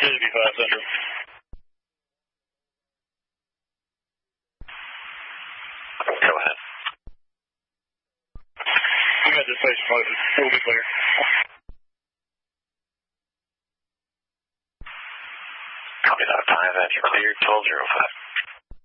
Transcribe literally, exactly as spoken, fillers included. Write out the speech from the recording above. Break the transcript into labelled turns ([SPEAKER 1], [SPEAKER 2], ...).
[SPEAKER 1] eighty-five Central.
[SPEAKER 2] Go ahead.
[SPEAKER 1] We got this patient posted. We'll be clear.
[SPEAKER 2] Copy that. five, that you're cleared. twelve oh five.